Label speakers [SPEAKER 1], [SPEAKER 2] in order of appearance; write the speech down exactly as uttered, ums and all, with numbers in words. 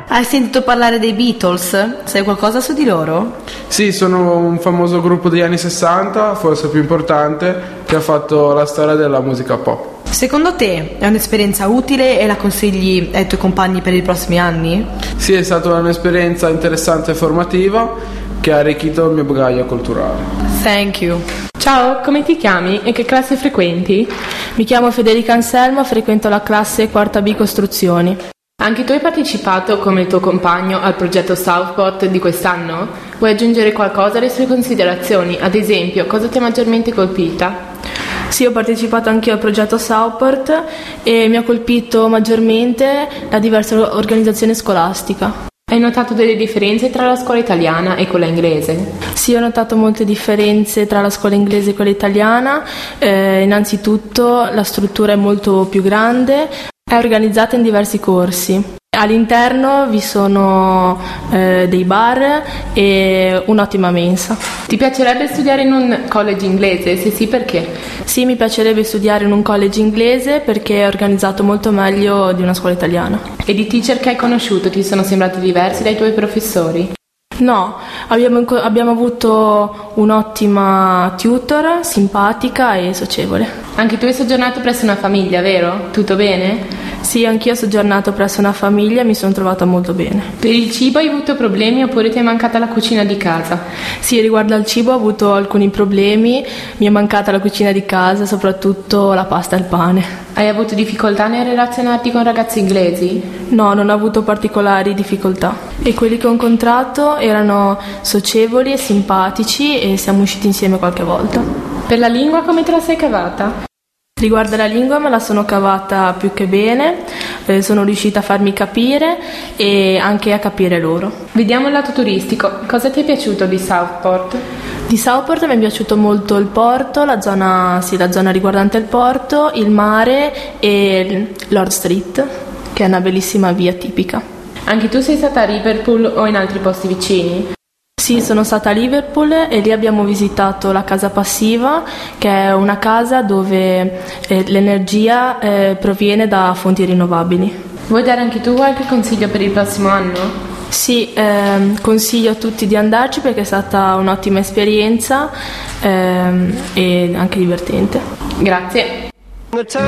[SPEAKER 1] Hai sentito parlare dei Beatles? Sai qualcosa su di loro?
[SPEAKER 2] Sì, sono un famoso gruppo degli anni sessanta, forse più importante, che ha fatto la storia della musica pop.
[SPEAKER 1] Secondo te è un'esperienza utile e la consigli ai tuoi compagni per i prossimi anni?
[SPEAKER 2] Sì, è stata un'esperienza interessante e formativa che ha arricchito il mio bagaglio culturale.
[SPEAKER 1] Thank you.
[SPEAKER 3] Ciao, come ti chiami e che classe frequenti?
[SPEAKER 4] Mi chiamo Federica Anselmo, frequento la classe quarta B Costruzioni.
[SPEAKER 3] Anche tu hai partecipato come il tuo compagno al progetto Southport di quest'anno? Vuoi aggiungere qualcosa alle sue considerazioni? Ad esempio, cosa ti ha maggiormente colpita?
[SPEAKER 4] Sì, ho partecipato anche al progetto Southport e mi ha colpito maggiormente la diversa organizzazione scolastica.
[SPEAKER 3] Hai notato delle differenze tra la scuola italiana e quella inglese?
[SPEAKER 4] Sì, ho notato molte differenze tra la scuola inglese e quella italiana. Eh, innanzitutto la struttura è molto più grande, è organizzata in diversi corsi. All'interno vi sono eh, dei bar e un'ottima mensa.
[SPEAKER 3] Ti piacerebbe studiare in un college inglese? Se sì, perché?
[SPEAKER 4] Sì, mi piacerebbe studiare in un college inglese perché è organizzato molto meglio di una scuola italiana.
[SPEAKER 3] E i teacher che hai conosciuto ti sono sembrati diversi dai tuoi professori?
[SPEAKER 4] No, abbiamo, abbiamo avuto un'ottima tutor, simpatica e socievole.
[SPEAKER 3] Anche tu hai soggiornato presso una famiglia, vero? Tutto bene?
[SPEAKER 4] Sì, anch'io ho soggiornato presso una famiglia e mi sono trovata molto bene.
[SPEAKER 3] Per il cibo hai avuto problemi oppure ti è mancata la cucina di casa?
[SPEAKER 4] Sì, riguardo al cibo ho avuto alcuni problemi, mi è mancata la cucina di casa, soprattutto la pasta e il pane.
[SPEAKER 3] Hai avuto difficoltà nel relazionarti con ragazzi inglesi?
[SPEAKER 4] No, non ho avuto particolari difficoltà. E quelli che ho incontrato erano socievoli e simpatici e siamo usciti insieme qualche volta.
[SPEAKER 3] Per la lingua come te la sei cavata?
[SPEAKER 4] Riguardo alla lingua me la sono cavata più che bene, eh, sono riuscita a farmi capire e anche a capire loro.
[SPEAKER 3] Vediamo il lato turistico, cosa ti è piaciuto di Southport?
[SPEAKER 4] Di Southport mi è piaciuto molto il porto, la zona, sì, la zona riguardante il porto, il mare e Lord Street, che è una bellissima via tipica.
[SPEAKER 3] Anche tu sei stata a Liverpool o in altri posti vicini?
[SPEAKER 4] Sì, sono stata a Liverpool e lì abbiamo visitato la casa passiva, che è una casa dove eh, l'energia eh, proviene da fonti rinnovabili.
[SPEAKER 3] Vuoi dare anche tu qualche consiglio per il prossimo anno?
[SPEAKER 4] Sì, ehm, consiglio a tutti di andarci perché è stata un'ottima esperienza ehm, e anche divertente.
[SPEAKER 3] Grazie.